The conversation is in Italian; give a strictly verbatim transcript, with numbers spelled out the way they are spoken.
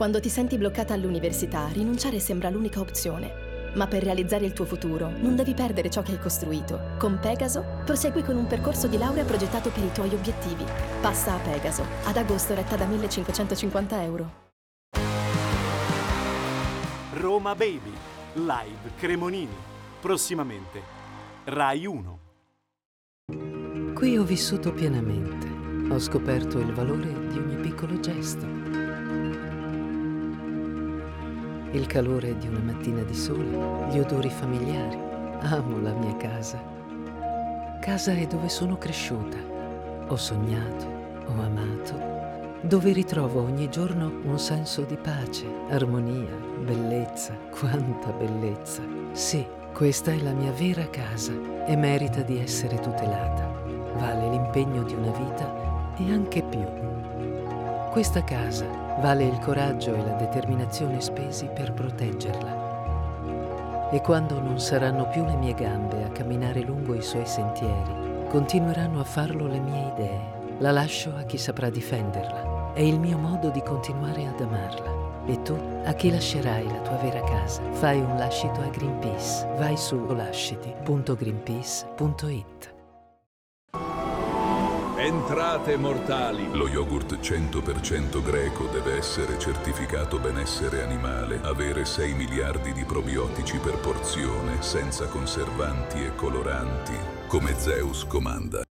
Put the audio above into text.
Quando ti senti bloccata all'università, rinunciare sembra l'unica opzione. Ma per realizzare il tuo futuro non devi perdere ciò che hai costruito. Con Pegaso prosegui con un percorso di laurea progettato per i tuoi obiettivi. Passa a Pegaso, ad agosto retta da millecinquecentocinquanta euro. Roma Baby, live Cremonini. Prossimamente, Rai uno. Qui ho vissuto pienamente. Ho scoperto il valore di ogni piccolo gesto. Il calore di una mattina di sole, gli odori familiari. Amo la mia casa. Casa è dove sono cresciuta. Ho sognato, ho amato. Dove ritrovo ogni giorno un senso di pace, armonia, bellezza. Quanta bellezza! Sì, questa è la mia vera casa e merita di essere tutelata. Vale l'impegno di una vita e anche più. Questa casa vale il coraggio e la determinazione spesi per proteggerla. E quando non saranno più le mie gambe a camminare lungo i suoi sentieri, continueranno a farlo le mie idee. La lascio a chi saprà difenderla. È il mio modo di continuare ad amarla. E tu, a chi lascerai la tua vera casa? Fai un lascito a Greenpeace. Vai su lasciti punto greenpeace punto it. Entrate mortali. Lo yogurt cento per cento greco deve essere certificato benessere animale, avere sei miliardi di probiotici per porzione, senza conservanti e coloranti, come Zeus comanda.